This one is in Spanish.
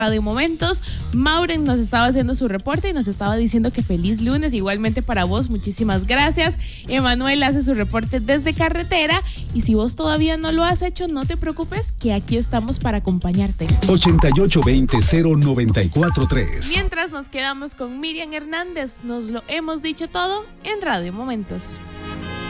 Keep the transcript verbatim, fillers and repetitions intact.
Radio Momentos. Mauren nos estaba haciendo su reporte y nos estaba diciendo que feliz lunes, igualmente para vos, muchísimas gracias. Emanuel hace su reporte desde carretera y si vos todavía no lo has hecho, no te preocupes, que aquí estamos para acompañarte. ochenta y ocho veinte cero noventa y cuatro tres. Mientras nos quedamos con Miriam Hernández, nos lo hemos dicho todo en Radio Momentos.